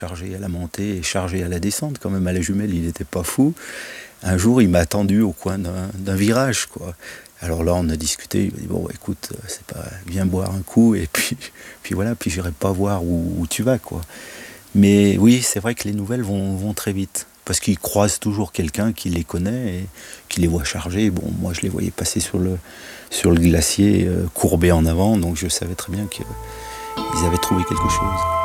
chargé à la montée et chargé à la descente quand même. À la jumelle, il était pas fou. Un jour, il m'a attendu au coin d'un virage, quoi. Alors là, on a discuté. Il m'a dit bon, écoute, c'est pas, viens boire un coup et puis voilà. Puis j'irai pas voir où tu vas, quoi. Mais oui, c'est vrai que les nouvelles vont très vite parce qu'ils croisent toujours quelqu'un qui les connaît et qui les voit charger. Bon, moi, je les voyais passer sur le glacier, courbés en avant, donc je savais très bien qu'ils avaient trouvé quelque chose.